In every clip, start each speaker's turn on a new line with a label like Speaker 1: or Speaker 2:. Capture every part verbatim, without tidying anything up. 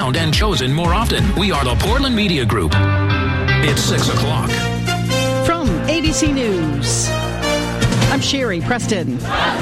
Speaker 1: found and chosen more often. We are the Portland Media Group. It's six o'clock.
Speaker 2: From A B C News, I'm Sherry Preston.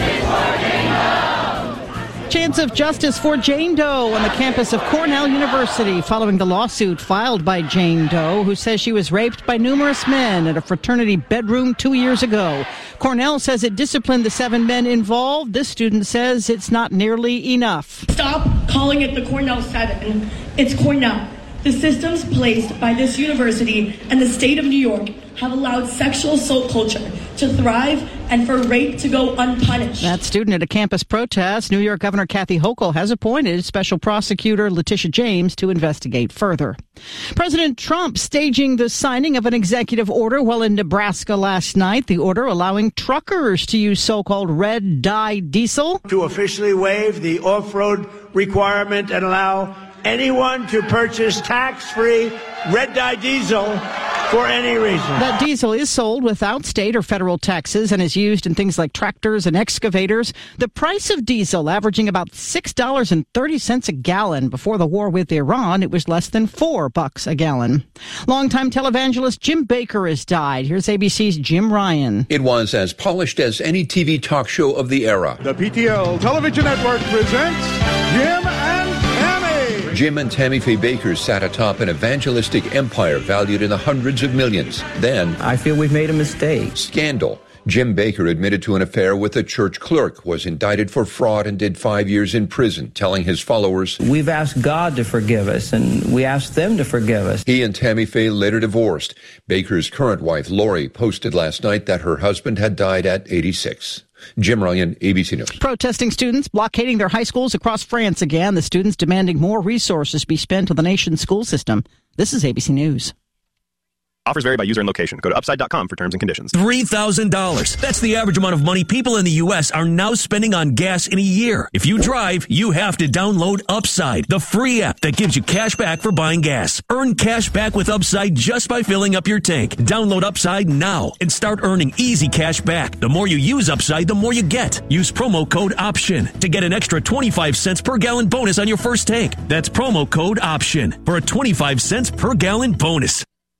Speaker 2: Chance of justice for Jane Doe on the campus of Cornell University following the lawsuit filed by Jane Doe, who says she was raped by numerous men at a fraternity bedroom two years ago. Cornell says it disciplined the seven men involved. This student says it's not nearly enough.
Speaker 3: Stop calling it the Cornell Seven. It's Cornell. The systems placed by this university and the state of New York have allowed sexual assault culture to thrive and for rape to go unpunished.
Speaker 2: That student at a campus protest. New York Governor Kathy Hochul has appointed Special Prosecutor Letitia James to investigate further. President Trump staging the signing of an executive order while in Nebraska last night. The order allowing truckers to use so-called red dye diesel.
Speaker 4: To officially waive the off-road requirement and allow anyone to purchase tax-free red dye diesel for any reason.
Speaker 2: That diesel is sold without state or federal taxes and is used in things like tractors and excavators. The price of diesel averaging about six dollars and thirty cents a gallon. Before the war with Iran, it was less than four bucks a gallon. Longtime televangelist Jim Bakker has died. Here's A B C's Jim Ryan.
Speaker 5: It was as polished as any T V talk show of the era.
Speaker 6: The P T L Television Network presents Jim and Tammy.
Speaker 5: Jim and Tammy Faye Bakker sat atop an evangelistic empire valued in the hundreds of millions. Then,
Speaker 7: I feel we've made a mistake.
Speaker 5: Scandal. Jim Bakker admitted to an affair with a church clerk, was indicted for fraud and did five years in prison, telling his followers,
Speaker 7: "We've asked God to forgive us, and we asked them to forgive us."
Speaker 5: He and Tammy Faye later divorced. Bakker's current wife, Lori, posted last night that her husband had died at eighty-six. Jim Ryan, A B C News.
Speaker 2: Protesting students blockading their high schools across France again. The students demanding more resources be spent on the nation's school system. This is A B C News.
Speaker 8: Offers vary by user and location. Go to upside dot com for terms and conditions.
Speaker 9: three thousand dollars. That's the average amount of money people in the U S are now spending on gas in a year. If you drive, you have to download Upside, the free app that gives you cash back for buying gas. Earn cash back with Upside just by filling up your tank. Download Upside now and start earning easy cash back. The more you use Upside, the more you get. Use promo code OPTION to get an extra twenty-five cents per gallon bonus on your first tank. That's promo code OPTION for a twenty-five cents per gallon bonus.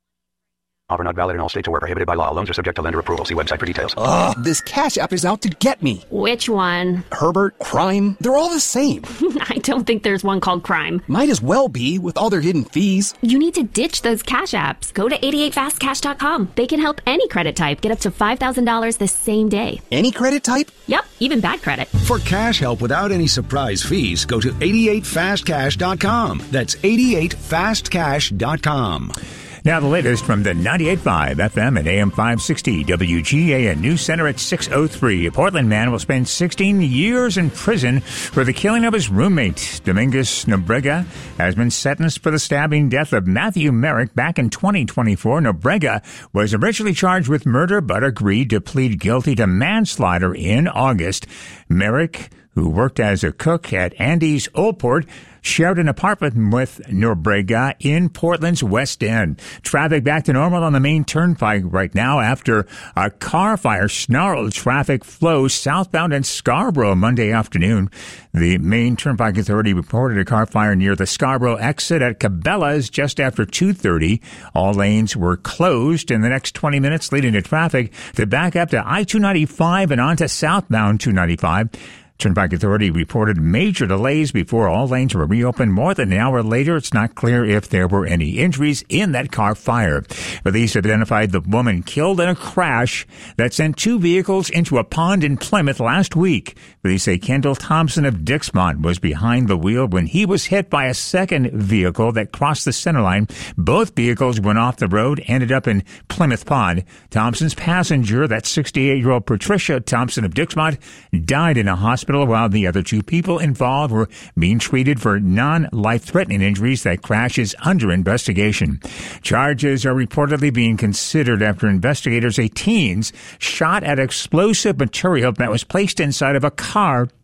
Speaker 10: Offer not valid in all states or where prohibited by law. Loans are subject to lender approval. See website for details.
Speaker 11: Ugh, this Cash App is out to get me.
Speaker 12: Which one?
Speaker 11: Herbert, Crime, they're all the same.
Speaker 12: I don't think there's one called Crime.
Speaker 11: Might as well be, with all their hidden fees.
Speaker 12: You need to ditch those Cash Apps. Go to eighty-eight fast cash dot com. They can help any credit type get up to five thousand dollars the same day.
Speaker 11: Any credit type?
Speaker 12: Yep, even bad credit.
Speaker 13: For cash help without any surprise fees, go to eighty-eight fast cash dot com. That's eighty-eight fast cash dot com.
Speaker 14: Now the latest from the ninety-eight point five F M and A M five sixty W G A N News Center at six oh three. A Portland man will spend sixteen years in prison for the killing of his roommate. Dominguez Nobrega has been sentenced for the stabbing death of Matthew Merrick back in twenty twenty-four. Nobrega was originally charged with murder but agreed to plead guilty to manslaughter in August. Merrick, who worked as a cook at Andy's Old Port, shared an apartment with Nobrega in Portland's West End. Traffic back to normal on the main turnpike right now after a car fire snarled traffic flow southbound in Scarborough Monday afternoon. The Main Turnpike Authority reported a car fire near the Scarborough exit at Cabela's just after two thirty. All lanes were closed in the next twenty minutes, leading to traffic to back up to I two ninety-five and onto southbound two ninety-five. Turnpike Authority reported major delays before all lanes were reopened. More than an hour later, it's not clear if there were any injuries in that car fire. Police identified the woman killed in a crash that sent two vehicles into a pond in Plymouth last week. Police say Kendall Thompson of Dixmont was behind the wheel when he was hit by a second vehicle that crossed the center line. Both vehicles went off the road, ended up in Plymouth Pond. Thompson's passenger, that sixty-eight-year-old Patricia Thompson of Dixmont, died in a hospital, while the other two people involved were being treated for non-life-threatening injuries. That crash is under investigation. Charges are reportedly being considered after investigators say teens shot at explosive material that was placed inside of a car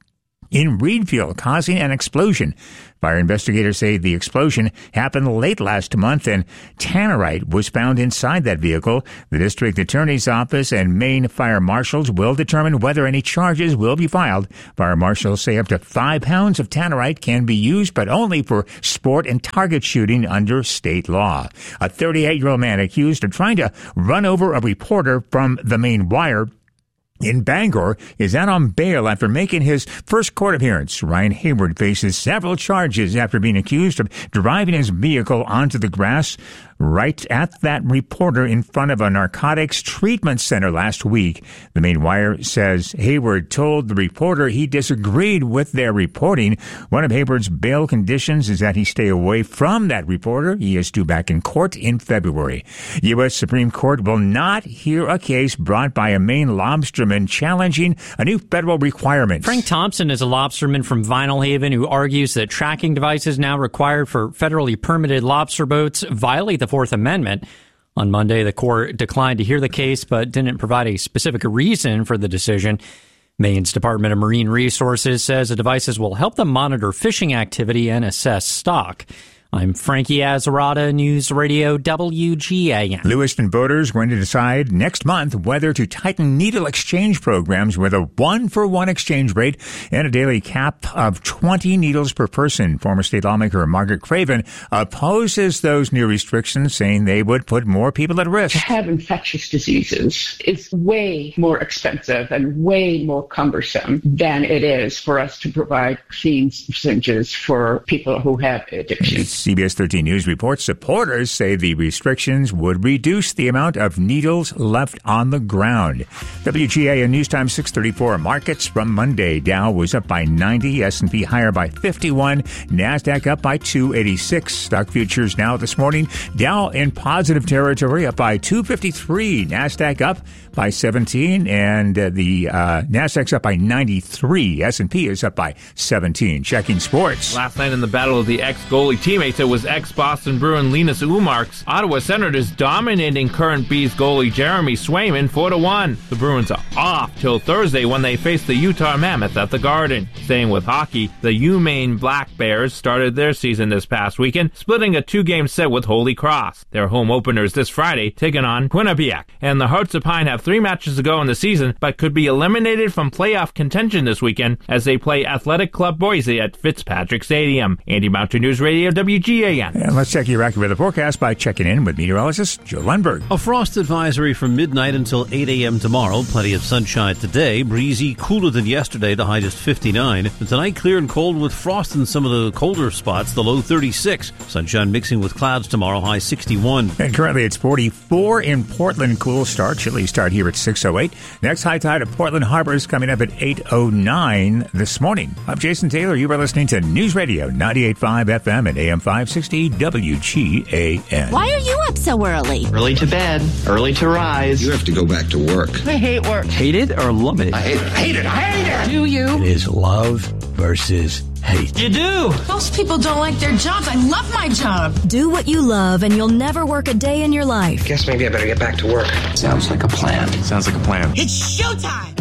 Speaker 14: in Reedfield, causing an explosion. Fire investigators say the explosion happened late last month and tannerite was found inside that vehicle. The district attorney's office and Maine fire marshals will determine whether any charges will be filed. Fire marshals say up to five pounds of tannerite can be used, but only for sport and target shooting under state law. A thirty-eight-year-old man accused of trying to run over a reporter from the Maine Wire in Bangor is out on bail after making his first court appearance. Ryan Hayward faces several charges after being accused of driving his vehicle onto the grass right at that reporter in front of a narcotics treatment center last week. The Maine Wire says Hayward told the reporter he disagreed with their reporting. One of Hayward's bail conditions is that he stay away from that reporter. He is due back in court in February. U S Supreme Court will not hear a case brought by a Maine lobsterman challenging a new federal requirement.
Speaker 15: Frank Thompson is a lobsterman from Vinyl Haven who argues that tracking devices now required for federally permitted lobster boats violate the Fourth Amendment. On Monday, the court declined to hear the case, but didn't provide a specific reason for the decision. Maine's Department of Marine Resources says the devices will help them monitor fishing activity and assess stock. I'm Frankie Azarada, News Radio W G A N.
Speaker 14: Lewiston voters going to decide next month whether to tighten needle exchange programs with a one-for-one exchange rate and a daily cap of twenty needles per person. Former state lawmaker Margaret Craven opposes those new restrictions, saying they would put more people at risk.
Speaker 16: To have infectious diseases is way more expensive and way more cumbersome than it is for us to provide vaccine syringes for people who have addictions.
Speaker 14: C B S thirteen News reports supporters say the restrictions would reduce the amount of needles left on the ground. W G A N News Time six thirty-four. Markets from Monday. Dow was up by ninety, S and P higher by fifty-one, NASDAQ up by two eighty-six. Stock futures now this morning. Dow in positive territory up by two fifty-three, NASDAQ up by seventeen, and uh, the uh, NASDAQ's up by ninety-three. S and P is up by seventeen. Checking sports.
Speaker 17: Last night in the battle of the ex-goalie teammates, it was ex-Boston Bruin Linus Ullmark's Ottawa Senators dominating current Bees goalie Jeremy Swayman four to one. The Bruins are off till Thursday when they face the Utah Mammoth at the Garden. Staying with hockey, the UMaine Black Bears started their season this past weekend, splitting a two-game set with Holy Cross. Their home openers this Friday, taking on Quinnipiac. And the Hearts of Pine have three matches to go in the season, but could be eliminated from playoff contention this weekend as they play Athletic Club Boise at Fitzpatrick Stadium. Andy Mountain News Radio W G A N.
Speaker 14: And let's check your accurate weather forecast by checking in with meteorologist Joe Lundberg.
Speaker 18: A frost advisory from midnight until eight a.m. tomorrow. Plenty of sunshine today. Breezy, cooler than yesterday. The high just fifty-nine. And tonight, clear and cold with frost in some of the colder spots. The low thirty-six. Sunshine mixing with clouds tomorrow. High sixty-one.
Speaker 14: And currently it's forty-four in Portland. Cool start. Chilly start here at six oh eight. Next high tide at Portland Harbor is coming up at eight oh nine this morning. I'm Jason Taylor. You are listening to News Radio ninety-eight point five F M and A M five sixty W G A N.
Speaker 19: Why are you up so early?
Speaker 20: Early to bed, early to rise.
Speaker 21: You have to go back to work.
Speaker 19: I hate work.
Speaker 20: Hate it or love it?
Speaker 21: I hate it. I hate it. I hate it.
Speaker 19: Do you?
Speaker 22: It is love versus hate.
Speaker 20: You do.
Speaker 19: Most people don't like their jobs. I love my job.
Speaker 23: Do what you love and you'll never work a day in your life.
Speaker 21: Guess maybe I better get back to work.
Speaker 22: Sounds like a plan.
Speaker 17: Sounds like a plan.
Speaker 19: It's showtime.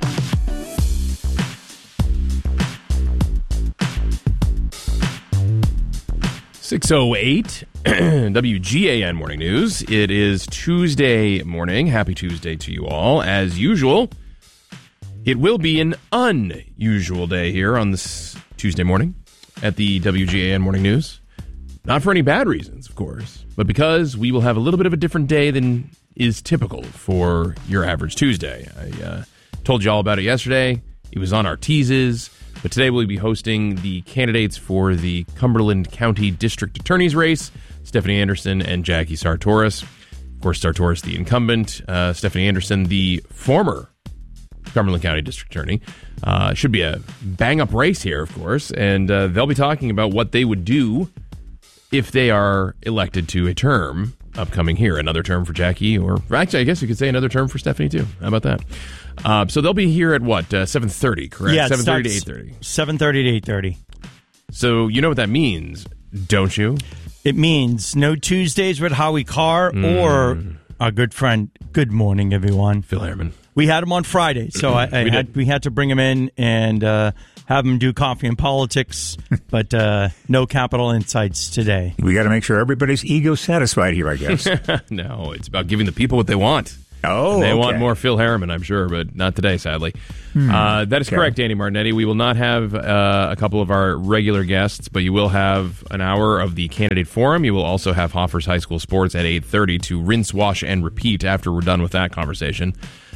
Speaker 24: six oh eight W G A N Morning News. It is Tuesday morning. Happy Tuesday to you all. As usual, it will be an unusual day here on this Tuesday morning at the W G A N Morning News. Not for any bad reasons, of course, but because we will have a little bit of a different day than is typical for your average Tuesday. I uh, told you all about it yesterday. It was on our teases. But today we'll be hosting the candidates for the Cumberland County District Attorney's race, Stephanie Anderson and Jackie Sartoris. Of course, Sartoris, the incumbent, uh, Stephanie Anderson, the former Cumberland County District Attorney. Uh, should be a bang-up race here, of course, and uh, they'll be talking about what they would do if they are elected to a term upcoming here. Another term for Jackie, or actually, I guess you could say another term for Stephanie, too. How about that? Uh, so they'll be here at what, uh, seven thirty, correct?
Speaker 25: Yeah,
Speaker 24: seven thirty to eight thirty.
Speaker 25: seven thirty to eight thirty.
Speaker 24: So you know what that means, don't you?
Speaker 25: It means no Tuesdays with Howie Carr
Speaker 24: Mm.
Speaker 25: or our good friend, good morning, everyone.
Speaker 24: Phil Harriman.
Speaker 25: We had him on Friday, so I, I
Speaker 24: we
Speaker 25: had,
Speaker 24: did.
Speaker 25: we had to bring him in and uh, have them do coffee and politics, but uh, no Capital Insights today.
Speaker 14: We got to make sure everybody's ego satisfied here, I guess.
Speaker 24: No, it's about giving the people what they want.
Speaker 14: Oh,
Speaker 24: and they
Speaker 14: okay.
Speaker 24: want more Phil Harriman, I'm sure, but not today, sadly.
Speaker 14: Hmm.
Speaker 24: Uh, that is
Speaker 14: Okay.
Speaker 24: correct, Danny Martinetti. We will not have uh, a couple of our regular guests, but you will have an hour of the candidate forum. You will also have Hoffers High School Sports at eight thirty to rinse, wash, and repeat after we're done with that conversation.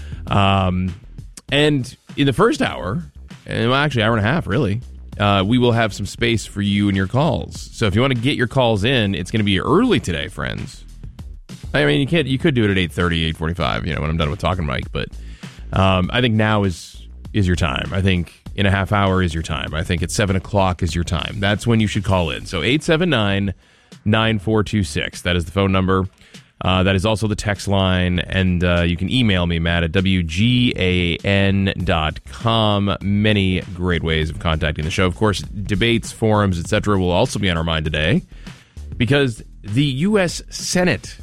Speaker 24: Um, and in the first hour, and well, actually hour and a half, really, uh, we will have some space for you and your calls. So if you want to get your calls in, it's going to be early today, friends. I mean, you can't. You could do it at eight thirty, eight forty-five, you know, when I'm done with talking, Mike. But um, I think now is is your time. I think in a half hour is your time. I think at seven o'clock is your time. That's when you should call in. So eight seven nine, nine four two six. That is the phone number. Uh, that is also the text line. And uh, you can email me, Matt, at W G A N dot com. Many great ways of contacting the show. Of course, debates, forums, et cetera will also be on our mind today because the U S Senate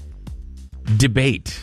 Speaker 24: debate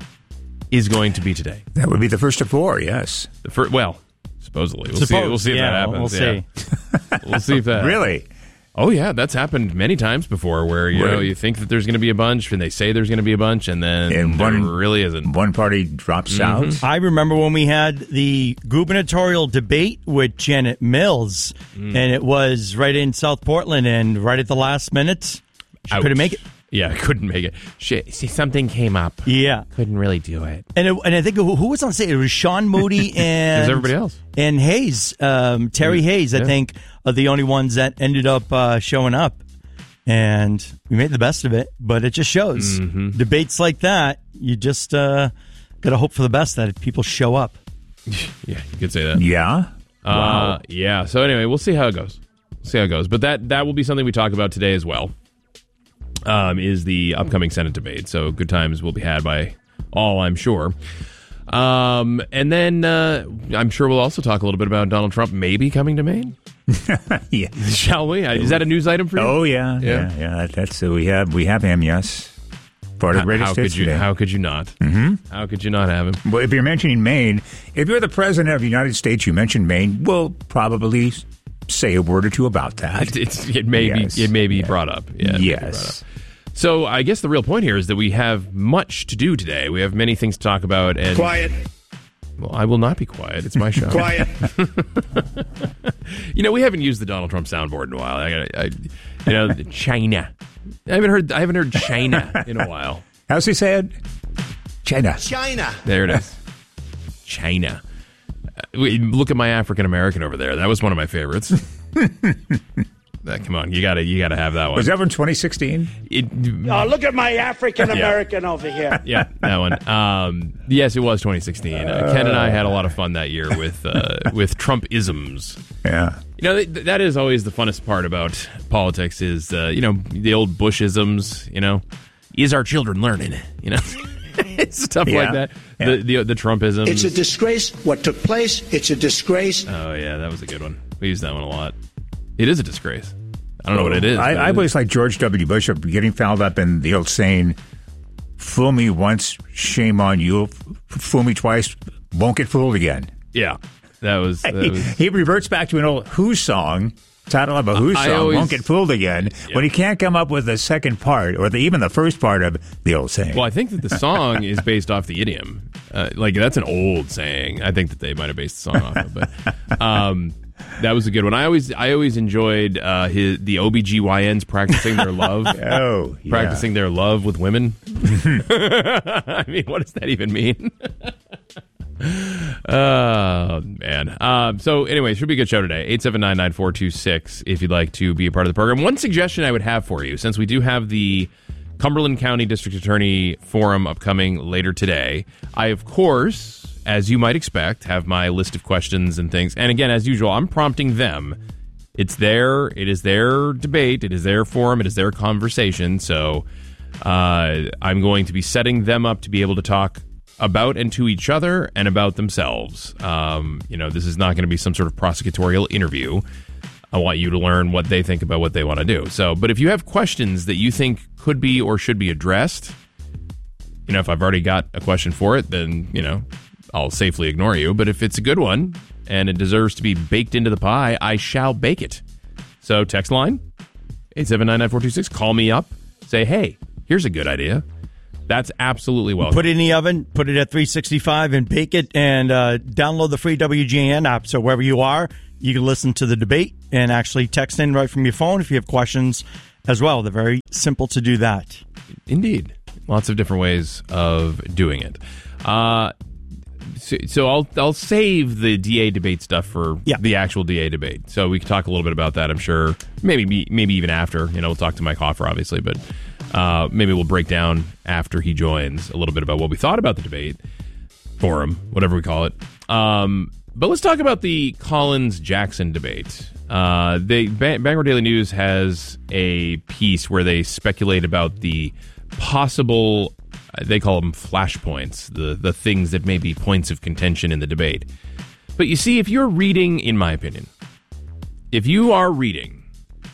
Speaker 24: is going to be today.
Speaker 14: That would be the first of four, yes.
Speaker 24: The first, well, supposedly. We'll
Speaker 25: Suppose,
Speaker 24: see. We'll see if
Speaker 25: yeah,
Speaker 24: that happens.
Speaker 25: we'll
Speaker 24: yeah.
Speaker 25: see.
Speaker 24: We'll see if that
Speaker 14: Really?
Speaker 24: Oh, yeah. That's happened many times before where, you
Speaker 14: Right.
Speaker 24: know, you think that there's going to be a bunch and they say there's going to be a bunch and then
Speaker 14: And
Speaker 24: there
Speaker 14: one-
Speaker 24: really isn't.
Speaker 14: One party drops
Speaker 24: Mhm.
Speaker 14: out.
Speaker 25: I remember when we had the gubernatorial debate with Janet Mills,
Speaker 24: Mm.
Speaker 25: and it was right in South Portland, and right at the last minute, she
Speaker 24: Ouch.
Speaker 25: couldn't make it.
Speaker 24: Yeah, I couldn't make it. Shit, see, something came up.
Speaker 25: Yeah.
Speaker 24: Couldn't really do it.
Speaker 25: And it, and I think who, who was on stage? It was Sean Moody and
Speaker 24: It was everybody else.
Speaker 25: and Hayes, um, Terry Hayes. I
Speaker 24: Yeah.
Speaker 25: think are the only ones that ended up uh, showing up, and we made the best of it. But it just shows
Speaker 24: Mhm.
Speaker 25: debates like that. You just uh, got to hope for the best that people show up.
Speaker 24: Yeah, you could say that.
Speaker 14: Yeah?
Speaker 24: Uh,
Speaker 14: Wow.
Speaker 24: Yeah. So anyway, we'll see how it goes. We'll see how it goes. But that that will be something we talk about today as well. Um, is the upcoming Senate debate. So good times will be had by all, I'm sure. Um, and then uh, I'm sure we'll also talk a little bit about Donald Trump maybe coming to Maine.
Speaker 14: Yeah.
Speaker 24: Shall we? Is that a news item for you?
Speaker 14: Oh, yeah.
Speaker 24: Yeah.
Speaker 14: Yeah. yeah. That's uh, we have we have him, yes. Part of
Speaker 24: How,
Speaker 14: Radio
Speaker 24: how
Speaker 14: States
Speaker 24: could you?
Speaker 14: today.
Speaker 24: How could you not?
Speaker 14: Mhm.
Speaker 24: How could you not have him?
Speaker 14: Well, if you're mentioning Maine, if you're the president of the United States, you mentioned Maine, we'll probably say a word or two about that.
Speaker 24: It's, it may
Speaker 14: Yes.
Speaker 24: be. It may be brought up. Yeah, it may be brought
Speaker 14: Yes.
Speaker 24: up. So I guess the real point here is that we have much to do today. We have many things to talk about. And
Speaker 21: Quiet.
Speaker 24: Well, I will not be quiet. It's my show.
Speaker 21: Quiet.
Speaker 24: You know, we haven't used the Donald Trump soundboard in a while. I, I, you know, China. I haven't heard. I haven't heard China in a while.
Speaker 14: How's he say it? China.
Speaker 21: China.
Speaker 24: There it is. China. Uh, wait, look at my African American over there. That was one of my favorites. Uh, come on, you gotta, you gotta have that one.
Speaker 14: Was that from twenty sixteen?
Speaker 24: It,
Speaker 21: Oh, look at my African American over here.
Speaker 24: yeah, that one. Um, yes, it was twenty sixteen. Uh, Ken and I had a lot of fun that year with uh, with Trump-isms.
Speaker 14: Yeah.
Speaker 24: You know, th- that is always the funnest part about politics is, uh, you know, the old Bush-isms, you know. Is our children learning? You know, stuff
Speaker 14: Yeah.
Speaker 24: like that.
Speaker 14: Yeah.
Speaker 24: The, the the Trump-isms.
Speaker 21: It's a disgrace what took place. It's a disgrace.
Speaker 24: Oh, yeah, that was a good one. We used that one a lot. It is a disgrace. I don't know what it is.
Speaker 14: I,
Speaker 24: but
Speaker 14: I
Speaker 24: it is.
Speaker 14: always like George W. Bush of getting fouled up in the old saying, fool me once, shame on you. F- Fool me twice, won't get fooled again.
Speaker 24: Yeah, that was... That
Speaker 14: He,
Speaker 24: was
Speaker 14: he reverts back to an old Who song, title of a Who
Speaker 24: I
Speaker 14: song,
Speaker 24: always-
Speaker 14: won't get fooled again,
Speaker 24: Yeah.
Speaker 14: when he can't come up with the second part, or the, even the first part of the old saying.
Speaker 24: Well, I think that the song is based off the idiom. Uh, like, that's an old saying. I think that they might have based the song off of it. But um, that was a good one. I always I always enjoyed uh, his, the O B G Y Ns practicing their love.
Speaker 14: Oh, yeah.
Speaker 24: Practicing their love with women. I mean, what does that even mean? Oh, man. Um, so, anyway, should be a good show today. eight seven nine, nine four two six if you'd like to be a part of the program. One suggestion I would have for you, since we do have the Cumberland County District Attorney Forum upcoming later today, I, of course, as you might expect, have my list of questions and things. And again, as usual, I'm prompting them. It's their, it is their debate. It is their forum. It is their conversation. So uh, I'm going to be setting them up to be able to talk about and to each other and about themselves. Um, you know, this is not going to be some sort of prosecutorial interview. I want you to learn what they think about what they want to do. So, but if you have questions that you think could be or should be addressed, you know, if I've already got a question for it, then, you know, I'll safely ignore you. But if it's a good one, and it deserves to be baked into the pie, I shall bake it. So text line, eight seven nine nine four two six, call me up, say, hey, here's a good idea. That's absolutely welcome.
Speaker 25: Put it in the oven, put it at three sixty-five and bake it, and uh, download the free W G A N app. So wherever you are, you can listen to the debate and actually text in right from your phone if you have questions as well. They're very simple to do that.
Speaker 24: Indeed. Lots of different ways of doing it. Uh, so, so I'll I'll save the D A debate stuff for
Speaker 25: yeah.
Speaker 24: the actual D A debate. So we can talk a little bit about that, I'm sure. Maybe maybe even after. You know, we'll talk to Mike Hoffer, obviously, but uh, maybe we'll break down after he joins a little bit about what we thought about the debate forum, whatever we call it. Um, but let's talk about the Collins-Jackson debate. Uh, they Bangor Daily News has a piece where they speculate about the possible, they call them flashpoints, the, the things that may be points of contention in the debate. But you see, if you're reading, in my opinion, if you are reading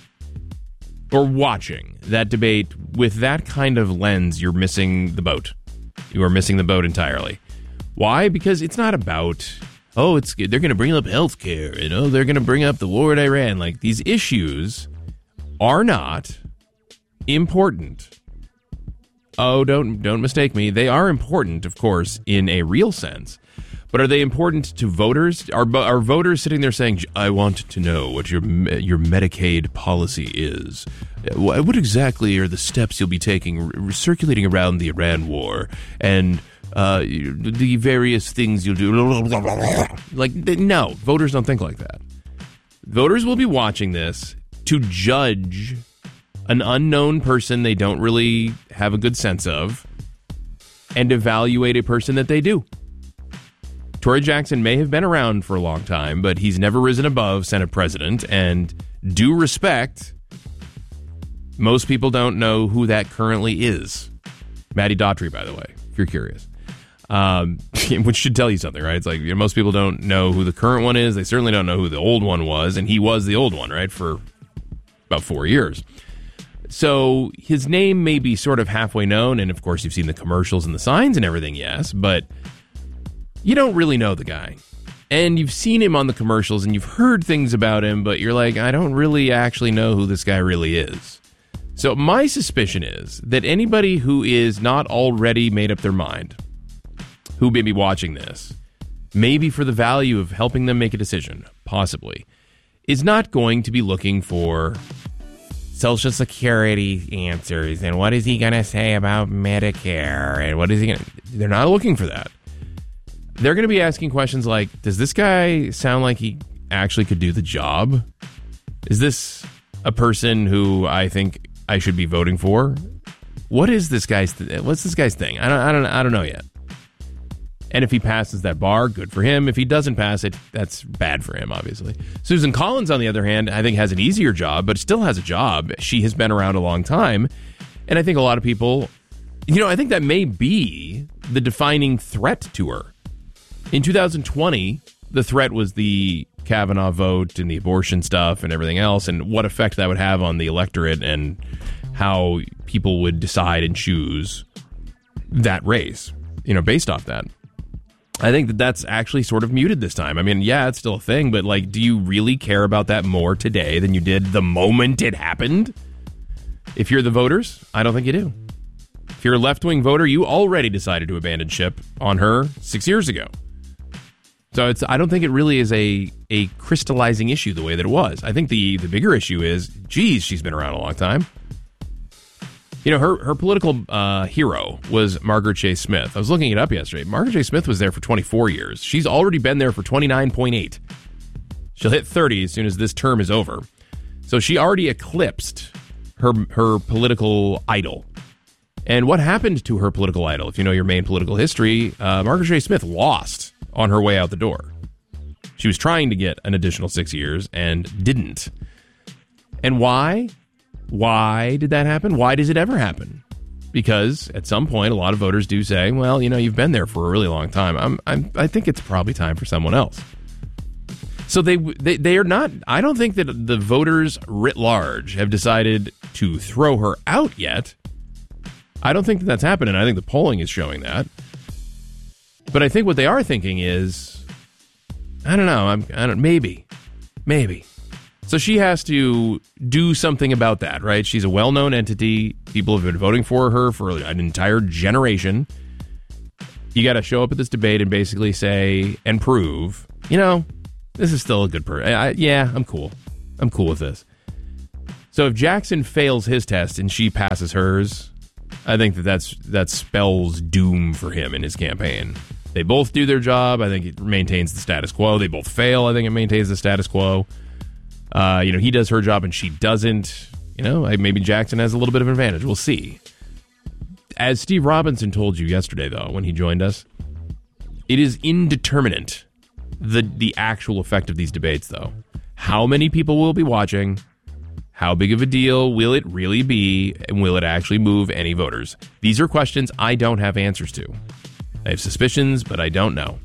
Speaker 24: or watching that debate with that kind of lens, you're missing the boat. You are missing the boat entirely. Why? Because it's not about, oh, it's they're going to bring up healthcare, you know, they're going to bring up the war in Iran. Like, these issues are not important. Oh, don't don't mistake me. They are important, of course, in a real sense. But are they important to voters? Are are voters sitting there saying, "I want to know what your your Medicaid policy is. What exactly are the steps you'll be taking, circulating around the Iran war, and uh, the various things you'll do?" Like, no, voters don't think like that. Voters will be watching this to judge an unknown person they don't really have a good sense of and evaluate a person that they do. Tory Jackson may have been around for a long time, but he's never risen above Senate President, and due respect, most people don't know who that currently is. Maddie Daughtry, by the way, if you're curious. Um, which should tell you something, right? It's like, you know, most people don't know who the current one is. They certainly don't know who the old one was, and he was the old one, right, for about four years. So his name may be sort of halfway known, and of course you've seen the commercials and the signs and everything, yes, but you don't really know the guy. And you've seen him on the commercials and you've heard things about him, but you're like, I don't really actually know who this guy really is. So my suspicion is that anybody who is not already made up their mind, who may be watching this, maybe for the value of helping them make a decision, possibly, is not going to be looking for Social Security answers and what is he going to say about Medicare and what is he going to... They're not looking for that. They're going to be asking questions like, does this guy sound like he actually could do the job? Is this a person who I think I should be voting for? What is this guy's th- what's this guy's thing? I don't I don't I don't know yet. And if he passes that bar, good for him. If he doesn't pass it, that's bad for him, obviously. Susan Collins, on the other hand, I think has an easier job, but still has a job. She has been around a long time. And I think a lot of people, you know, I think that may be the defining threat to her. In two thousand twenty, the threat was the Kavanaugh vote and the abortion stuff and everything else, and what effect that would have on the electorate and how people would decide and choose that race, you know, based off that. I think that that's actually sort of muted this time. I mean, yeah, it's still a thing, but like, do you really care about that more today than you did the moment it happened? If you're the voters, I don't think you do. If you're a left-wing voter, you already decided to abandon ship on her six years ago. So it's, I don't think it really is a, a crystallizing issue the way that it was. I think the, the bigger issue is, geez, she's been around a long time. You know, her, her political uh, hero was Margaret Chase Smith. I was looking it up yesterday. Margaret Chase Smith was there for twenty-four years. She's already been there for twenty-nine point eight. She'll hit thirty as soon as this term is over. So she already eclipsed her her political idol. And what happened to her political idol? If you know your main political history, uh, Margaret Chase Smith lost on her way out the door. She was trying to get an additional six years and didn't. And why? Why did that happen? Why does it ever happen? Because at some point, a lot of voters do say, well, you know, you've been there for a really long time. I'm, I'm, I think it's probably time for someone else. So they, they they are not, I don't think that the voters writ large have decided to throw her out yet. I don't think that that's happened, and I think the polling is showing that. But I think what they are thinking is, I don't know. I'm, I don't. Maybe, maybe. So she has to do something about that, right? She's a well-known entity. People have been voting for her for an entire generation. You got to show up at this debate and basically say and prove, you know, this is still a good person. Yeah, I'm cool. I'm cool with this. So if Jackson fails his test and she passes hers, I think that that's, that spells doom for him in his campaign. They both do their job. I think it maintains the status quo. They both fail. I think it maintains the status quo. Uh, you know, he does her job and she doesn't. You know, maybe Jackson has a little bit of an advantage. We'll see. As Steve Robinson told you yesterday, though, when he joined us, it is indeterminate, the the actual effect of these debates, though. How many people will be watching? How big of a deal will it really be? And will it actually move any voters? These are questions I don't have answers to. I have suspicions, but I don't know.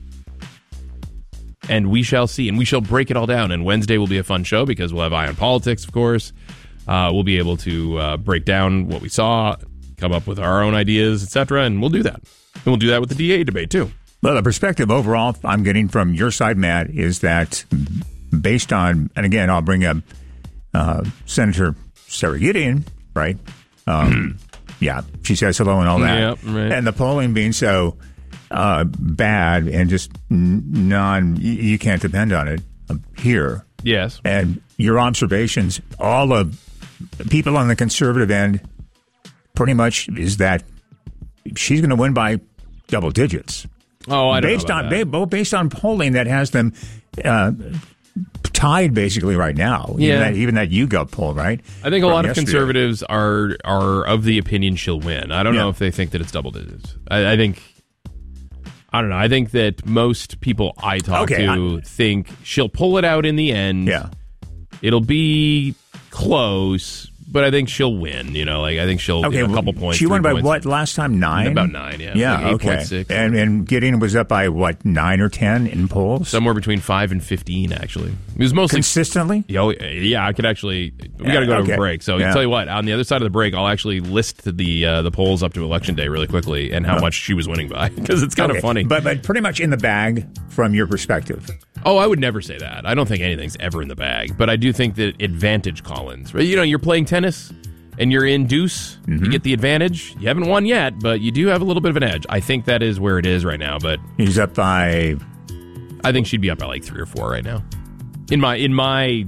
Speaker 24: And we shall see, and we shall break it all down. And Wednesday will be a fun show because we'll have Eye on Politics, of course. Uh, we'll be able to uh, break down what we saw, come up with our own ideas, et cetera, and we'll do that. And we'll do that with the D A debate, too.
Speaker 14: Well, the perspective overall I'm getting from your side, Matt, is that based on, and again, I'll bring up uh, Senator Sarah Gideon, right? Um, yeah, she says hello and all that.
Speaker 24: Yep, right.
Speaker 14: And the polling being so uh, bad and just non, you can't depend on it here.
Speaker 24: Yes.
Speaker 14: And your observations, all of people on the conservative end, pretty much is that she's going to win by double digits.
Speaker 24: Oh, I don't
Speaker 14: based
Speaker 24: know
Speaker 14: on
Speaker 24: about that.
Speaker 14: Based on polling that has them uh, tied basically right now.
Speaker 24: Yeah.
Speaker 14: Even that, even that YouGov poll, right?
Speaker 24: I think a
Speaker 14: From
Speaker 24: lot of
Speaker 14: yesterday.
Speaker 24: conservatives are are of the opinion she'll win. I don't
Speaker 14: Yeah.
Speaker 24: know if they think that it's double digits. I, I think, I don't know. I think that most people I talk
Speaker 14: Okay,
Speaker 24: to
Speaker 14: I-
Speaker 24: think she'll pull it out in the end.
Speaker 14: Yeah.
Speaker 24: It'll be close, but I think she'll win. You know, like I think she'll
Speaker 14: Okay,
Speaker 24: get a
Speaker 14: well,
Speaker 24: couple points.
Speaker 14: She won
Speaker 24: three
Speaker 14: by
Speaker 24: points.
Speaker 14: what last time? Nine?
Speaker 24: About nine, yeah.
Speaker 14: Yeah,
Speaker 24: Like eight
Speaker 14: okay.
Speaker 24: point six.
Speaker 14: And, and Gideon was up by what, nine or ten in polls?
Speaker 24: Somewhere between five and fifteen, actually. It was mostly
Speaker 14: consistently.
Speaker 24: Yeah, yeah. I could actually. We
Speaker 14: Yeah,
Speaker 24: got to go to
Speaker 14: okay.
Speaker 24: a break. So
Speaker 14: Yeah.
Speaker 24: I'll tell you what. On the other side of the break, I'll actually list the uh, the polls up to election day really quickly and how
Speaker 14: Oh.
Speaker 24: much she was winning by because it's kind of
Speaker 14: Okay,
Speaker 24: funny.
Speaker 14: But but pretty much in the bag from your perspective.
Speaker 24: Oh, I would never say that. I don't think anything's ever in the bag. But I do think that advantage Collins. Right? You know, you're playing tennis and you're in deuce.
Speaker 14: Mm-hmm.
Speaker 24: You get the advantage. You haven't won yet, but you do have a little bit of an edge. I think that is where it is right now. But
Speaker 14: he's up by.
Speaker 24: I think she'd be up by like three or four right now. In my in my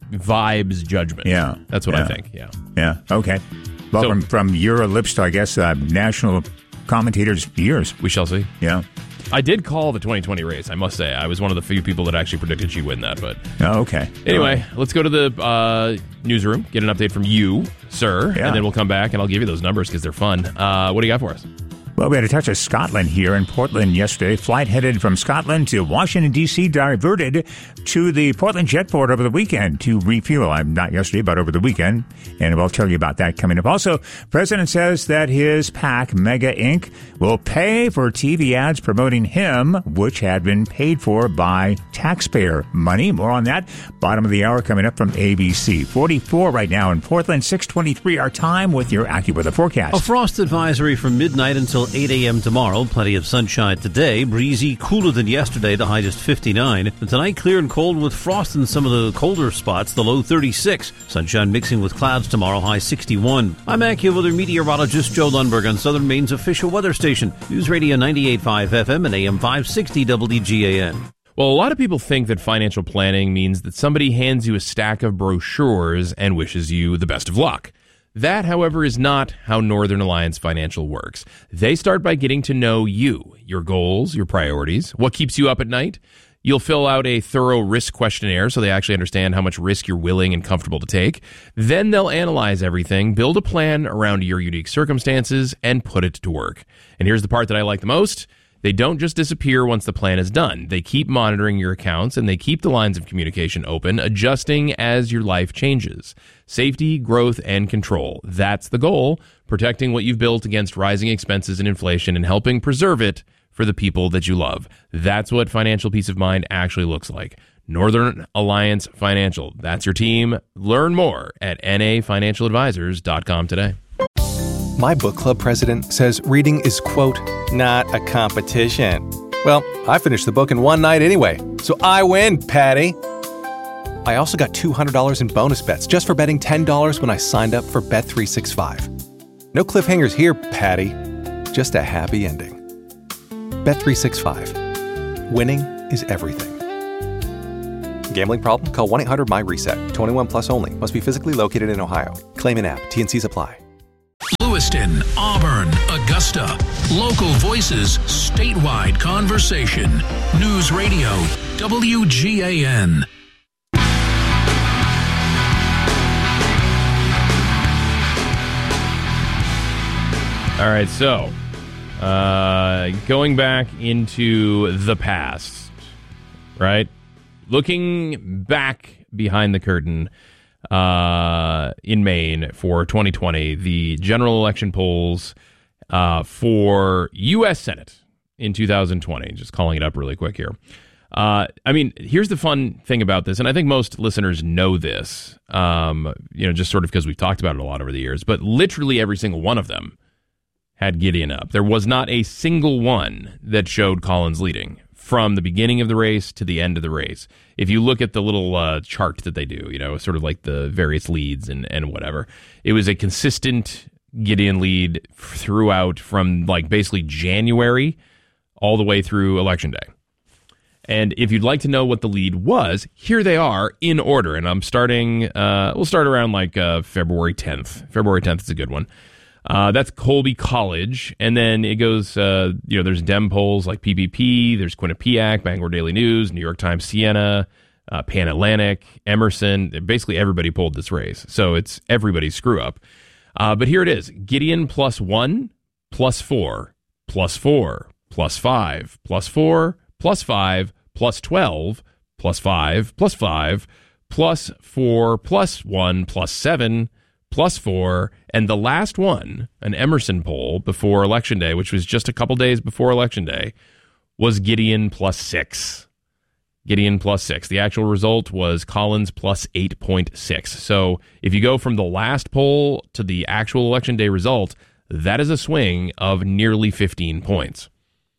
Speaker 24: vibes judgment.
Speaker 14: Yeah,
Speaker 24: That's what
Speaker 14: yeah.
Speaker 24: I think. Yeah.
Speaker 14: Yeah. Okay. Well,
Speaker 24: So-
Speaker 14: from from your lips to I guess uh, national commentators' ears.
Speaker 24: We shall see.
Speaker 14: Yeah.
Speaker 24: I did call the twenty twenty race, I must say. I was one of the few people that actually predicted she'd win that. But
Speaker 14: Oh, okay.
Speaker 24: anyway, let's go to the uh, newsroom, get an update from you, sir,
Speaker 14: Yeah.
Speaker 24: and then we'll come back and I'll give you those numbers because they're fun. Uh, what do you got for us?
Speaker 14: Well, we had a touch of Scotland here in Portland yesterday. Flight headed from Scotland to Washington, D C diverted to the Portland Jetport over the weekend to refuel. I'm not yesterday, but over the weekend. And we'll tell you about that coming up. Also, President says that his PAC, Mega Incorporated, will pay for T V ads promoting him, which had been paid for by taxpayer money. More on that. Bottom of the hour coming up from A B C. forty-four right now in Portland, six twenty-three our time with your AccuWeather forecast.
Speaker 18: A frost advisory from midnight until eight a.m. tomorrow. Plenty of sunshine today. Breezy, cooler than yesterday. The high just fifty-nine. And tonight, clear and cold with frost in some of the colder spots. The low thirty-six. Sunshine mixing with clouds tomorrow. High sixty-one. I'm AccuWeather meteorologist Joe Lundberg on Southern Maine's official weather station. News Radio ninety-eight point five F M and A M five sixty W G A N.
Speaker 24: Well, a lot of people think that financial planning means that somebody hands you a stack of brochures and wishes you the best of luck. That, however, is not how Northern Alliance Financial works. They start by getting to know you, your goals, your priorities, what keeps you up at night. You'll fill out a thorough risk questionnaire so they actually understand how much risk you're willing and comfortable to take. Then they'll analyze everything, build a plan around your unique circumstances, and put it to work. And here's the part that I like the most. They don't just disappear once the plan is done. They keep monitoring your accounts and they keep the lines of communication open, adjusting as your life changes. Safety, growth, and control. That's the goal, protecting what you've built against rising expenses and inflation and helping preserve it for the people that you love. That's what financial peace of mind actually looks like. Northern Alliance Financial. That's your team. Learn more at N A financial advisors dot com today.
Speaker 1: My book club president says reading is, quote, not a competition. Well, I finished the book in one night anyway, so I win, Patty. I also got two hundred dollars in bonus bets just for betting ten dollars when I signed up for Bet three sixty-five. No cliffhangers here, Patty. Just a happy ending. Bet three sixty-five. Winning is everything. Gambling problem? Call one eight hundred my reset. twenty-one plus only. Must be physically located in Ohio. Claim in app. T N Cs apply.
Speaker 3: Lewiston, Auburn, Augusta. Local voices, statewide conversation. News Radio, W G A N.
Speaker 24: All right, so uh, going back into the past, right? Looking back behind the curtain uh, in Maine for twenty twenty, the general election polls uh, for U S Senate in two thousand twenty. Just calling it up really quick here. Uh, I mean, here's the fun thing about this, and I think most listeners know this, um, you know, just sort of because we've talked about it a lot over the years, but literally every single one of them had Gideon up. There was not a single one that showed Collins leading from the beginning of the race to the end of the race. If you look at the little uh, chart that they do, you know, sort of like the various leads and, and whatever, it was a consistent Gideon lead throughout from like basically January all the way through Election Day. And if you'd like to know what the lead was, here they are in order. And I'm starting, uh, we'll start around like uh, February tenth. February tenth is a good one. Uh, that's Colby College, and then it goes, uh, you know, there's Dem polls like P P P, there's Quinnipiac, Bangor Daily News, New York Times, Siena, uh, Pan Atlantic, Emerson. Basically, everybody polled this race, so it's everybody's screw up. Uh, but here it is: Gideon plus one, plus four, plus four, plus five, plus four, plus five, plus twelve, plus five, plus five, plus four, plus one, plus seven. Plus four, and the last one, an Emerson poll before Election Day, which was just a couple days before Election Day, was Gideon plus six. Gideon plus six. The actual result was Collins plus eight point six. So if you go from the last poll to the actual Election Day result, that is a swing of nearly fifteen points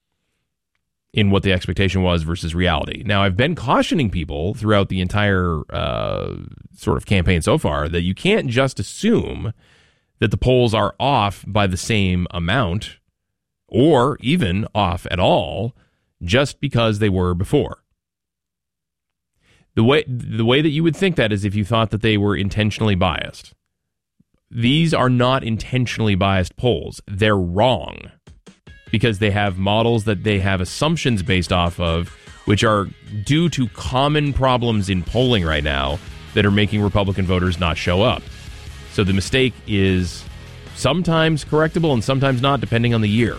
Speaker 24: in what the expectation was versus reality. Now, I've been cautioning people throughout the entire uh, sort of campaign so far that you can't just assume that the polls are off by the same amount or even off at all just because they were before. The way, the way that you would think that is if you thought that they were intentionally biased. These are not intentionally biased polls. They're wrong, because they have models that they have assumptions based off of, which are due to common problems in polling right now that are making Republican voters not show up. So the mistake is sometimes correctable and sometimes not, depending on the year.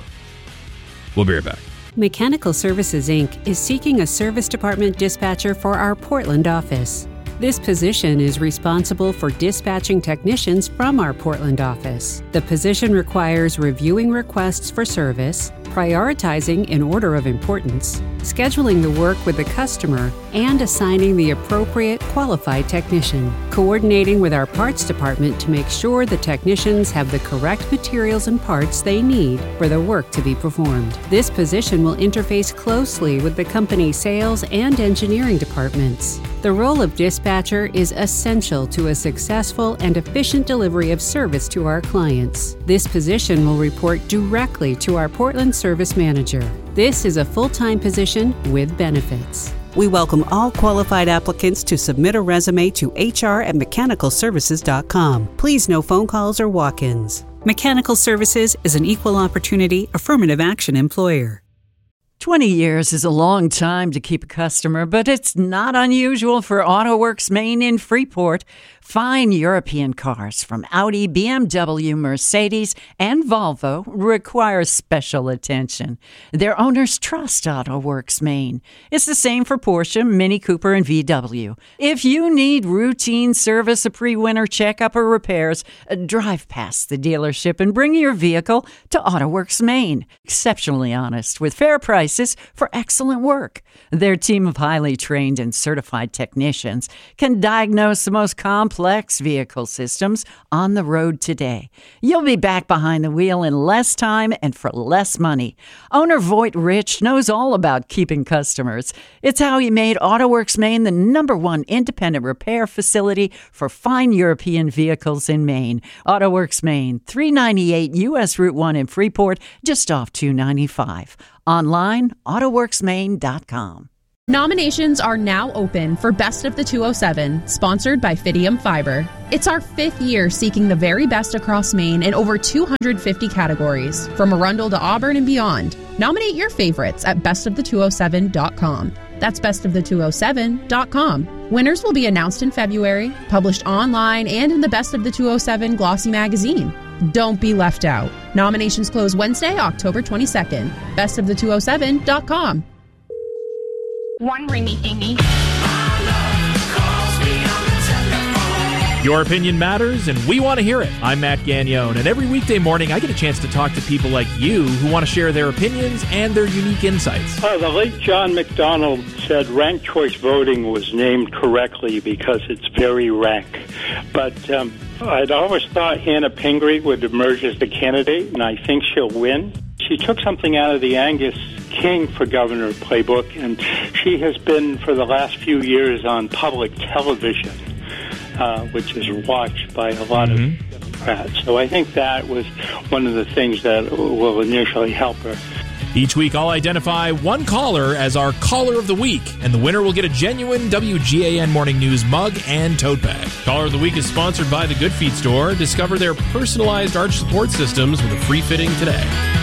Speaker 24: We'll be right back.
Speaker 4: Mechanical Services, Incorporated is seeking a service department dispatcher for our Portland office. This position is responsible for dispatching technicians from our Portland office. The position requires reviewing requests for service, prioritizing in order of importance, scheduling the work with the customer, and assigning the appropriate qualified technician, coordinating with our parts department to make sure the technicians have the correct materials and parts they need for the work to be performed. This position will interface closely with the company's sales and engineering departments. The role of dispatcher is essential to a successful and efficient delivery of service to our clients. This position will report directly to our Portland service manager. This is a full-time position with benefits.
Speaker 6: We welcome all qualified applicants to submit a resume to H R at mechanical services dot com. Please no phone calls or walk-ins. Mechanical Services is an equal opportunity affirmative action employer.
Speaker 7: twenty years is a long time to keep a customer, but it's not unusual for AutoWorks Maine in Freeport. Fine European cars from Audi, B M W, Mercedes, and Volvo require special attention. Their owners trust AutoWorks Maine. It's the same for Porsche, Mini Cooper, and V W. If you need routine service, a pre-winter checkup, or repairs, drive past the dealership and bring your vehicle to AutoWorks Maine. Exceptionally honest with fair prices for excellent work. Their team of highly trained and certified technicians can diagnose the most complex complex vehicle systems on the road today. You'll be back behind the wheel in less time and for less money. Owner Voight Rich knows all about keeping customers. It's how he made AutoWorks Maine the number one independent repair facility for fine European vehicles in Maine. AutoWorks Maine, three ninety-eight U S Route one in Freeport, just off two ninety-five. Online, autoworks maine dot com.
Speaker 2: Nominations are now open for Best of the two oh seven, sponsored by Fidium Fiber. It's our fifth year seeking the very best across Maine in over two hundred fifty categories, from Arundel to Auburn and beyond. Nominate your favorites at best of the two oh seven dot com. That's best of the two oh seven dot com. Winners will be announced in February, published online and in the Best of the two oh seven glossy magazine. Don't be left out. Nominations close Wednesday, October twenty-second. best of the two oh seven dot com.
Speaker 5: One ringy dingy.
Speaker 8: Your opinion matters, and we want to hear it. I'm Matt Gagnone, and every weekday morning I get a chance to talk to people like you who want to share their opinions and their unique insights.
Speaker 9: Uh, the late John McDonald said ranked choice voting was named correctly because it's very rank. But um, I'd always thought Anna Pingree would emerge as the candidate, and I think she'll win. She took something out of the Angus King for Governor playbook, and she has been for the last few years on public television, uh, which is watched by a lot mm-hmm. of Democrats. So I think that was one of the things that will initially help her.
Speaker 8: Each week, I'll identify one caller as our Caller of the Week, and the winner will get a genuine W G A N Morning News mug and tote bag. Caller of the Week is sponsored by the Good Feet Store. Discover their personalized arch support systems with a free fitting today.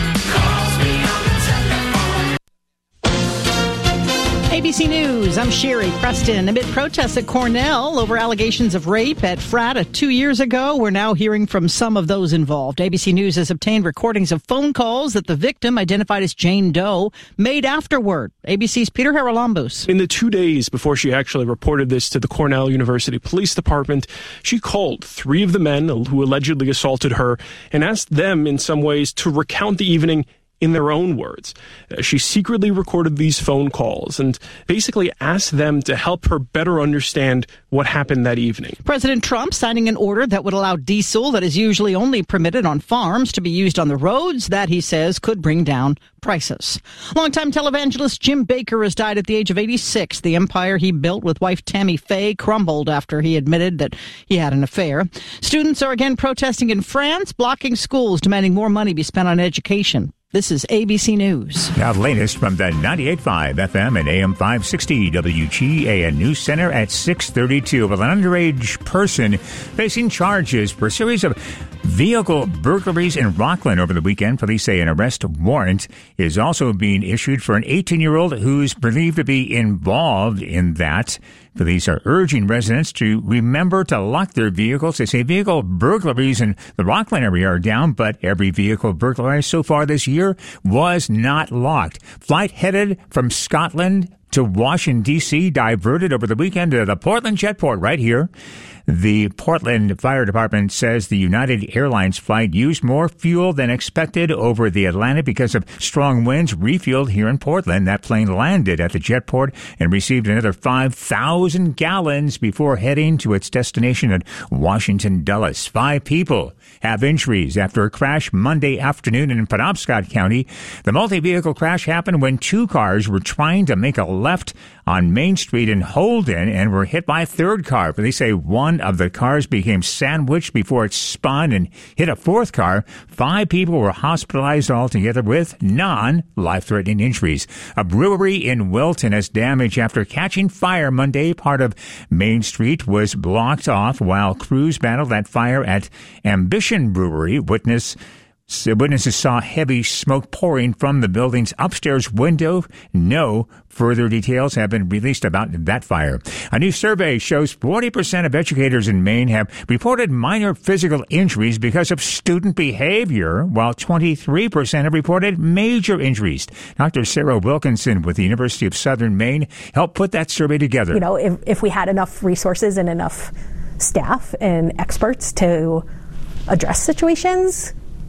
Speaker 10: A B C News, I'm Sherry Preston. Amid protests at Cornell over allegations of rape at Frata two years ago, we're now hearing from some of those involved. A B C News has obtained recordings of phone calls that the victim, identified as Jane Doe, made afterward. A B C's Peter Haralambous.
Speaker 26: In the two days before she actually reported this to the Cornell University Police Department, she called three of the men who allegedly assaulted her and asked them in some ways to recount the evening in their own words. Uh, she secretly recorded these phone calls and basically asked them to help her better understand what happened that evening.
Speaker 10: President Trump signing an order that would allow diesel that is usually only permitted on farms to be used on the roads. That, he says, could bring down prices. Longtime televangelist Jim Bakker has died at the age of eighty-six. The empire he built with wife Tammy Faye crumbled after he admitted that he had an affair. Students are again protesting in France, blocking schools, demanding more money be spent on education. This is A B C News.
Speaker 14: Now the latest from the ninety-eight point five F M and A M five sixty W G A N News Center at six thirty-two. With an underage person facing charges for a series of vehicle burglaries in Rockland over the weekend. Police say an arrest warrant is also being issued for an eighteen-year-old who's believed to be involved in that. Police are urging residents to remember to lock their vehicles. They say vehicle burglaries in the Rockland area are down, but every vehicle burglarized so far this year was not locked. Flight headed from Scotland to Washington, D C diverted over the weekend to the Portland Jetport right here. The Portland Fire Department says the United Airlines flight used more fuel than expected over the Atlantic because of strong winds. Refueled here in Portland. That plane landed at the Jetport and received another five thousand gallons before heading to its destination at Washington Dulles. Five people have injuries after a crash Monday afternoon in Penobscot County. The multi-vehicle crash happened when two cars were trying to make a left on Main Street in Holden and were hit by a third car. But they say one of the cars became sandwiched before it spun and hit a fourth car. Five people were hospitalized altogether with non-life-threatening injuries. A brewery in Wilton has damage after catching fire Monday. Part of Main Street was blocked off while crews battled that fire at Ambition Brewery. Witness Witnesses saw heavy smoke pouring from the building's upstairs window. No further details have been released about that fire. A new survey shows forty percent of educators in Maine have reported minor physical injuries because of student behavior, while twenty-three percent have reported major injuries. Doctor Sarah Wilkinson with the University of Southern Maine helped put that survey together.
Speaker 27: You know, if, if we had enough resources and enough staff and experts to address situations,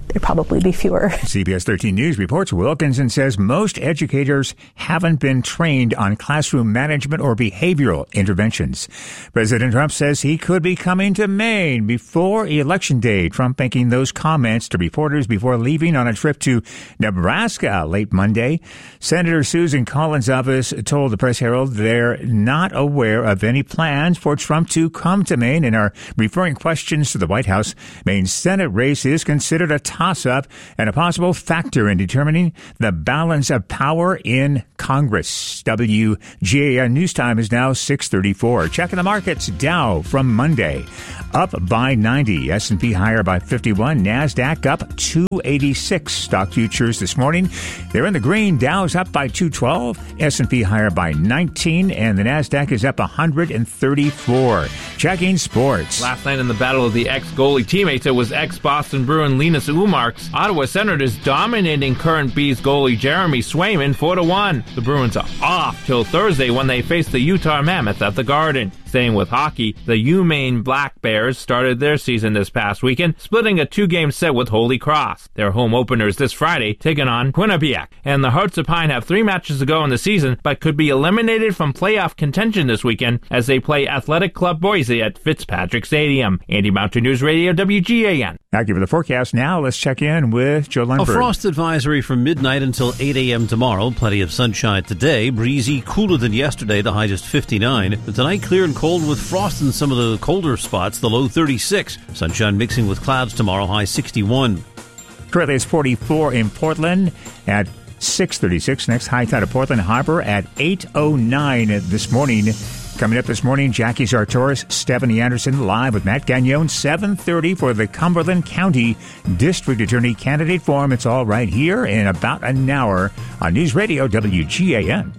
Speaker 27: there'd probably be fewer.
Speaker 14: C B S thirteen News reports Wilkinson says most educators haven't been trained on classroom management or behavioral interventions. President Trump says he could be coming to Maine before Election Day. Trump making those comments to reporters before leaving on a trip to Nebraska late Monday. Senator Susan Collins' office told the Press Herald they're not aware of any plans for Trump to come to Maine and are referring questions to the White House. Maine's Senate race is considered a toss-up and a possible factor in determining the balance of power in Congress. W G A N News Time is now six thirty-four. Checking the markets. Dow from Monday up by ninety. S and P higher by fifty-one. NASDAQ up two eighty-six. Stock futures this morning, they're in the green. Dow's up by two twelve. S and P higher by nineteen. And the NASDAQ is up one hundred thirty-four. Checking sports.
Speaker 17: Last night in the battle of the ex-goalie teammates, it was ex-Boston Bruin Linus Ullmark's Ottawa Senators dominating current Bees goalie Jeremy Swayman four to one. The Bruins are off till Thursday when they face the Utah Mammoth at the Garden. Staying with hockey, the UMaine Black Bears started their season this past weekend, splitting a two-game set with Holy Cross. Their home openers this Friday, taking on Quinnipiac. And the Hearts of Pine have three matches to go in the season, but could be eliminated from playoff contention this weekend as they play Athletic Club Boise at Fitzpatrick Stadium. Andy Mountain News Radio, W G A N.
Speaker 14: I'll give you the forecast now. Let's check in with Joe Lundberg.
Speaker 18: A frost advisory from midnight until eight a.m. tomorrow. Plenty of sunshine today. Breezy, cooler than yesterday. The high just fifty-nine. But tonight, clear and cold with frost in some of the colder spots. The low thirty-six. Sunshine mixing with clouds tomorrow. High sixty-one.
Speaker 14: Currently, it's forty-four in Portland at six thirty-six. Next, high tide of Portland Harbor at eight oh nine this morning. Coming up this morning, Jackie Sartoris, Stephanie Anderson, live with Matt Gagnon, seven thirty for the Cumberland County District Attorney Candidate Forum. It's all right here in about an hour on News Radio W G A N.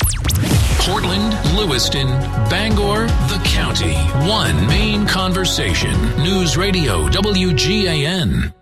Speaker 3: Portland, Lewiston, Bangor, the county. One main conversation. News Radio W G A N.